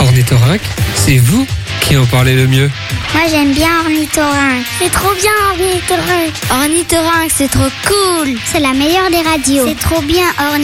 Ornithorynque, c'est vous qui en parlez le mieux. Moi j'aime bien Ornithorynque. C'est trop bien Ornithorynque. Ornithorynque, c'est trop cool. C'est la meilleure des radios. C'est trop bien Ornithorynque.